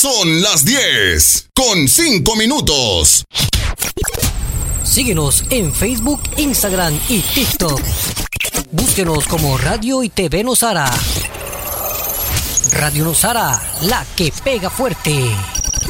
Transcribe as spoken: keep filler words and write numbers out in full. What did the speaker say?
Son las diez con cinco minutos. Síguenos en Facebook, Instagram y TikTok. Búsquenos como Radio y T V Nosara. Radio Nosara, la que pega fuerte.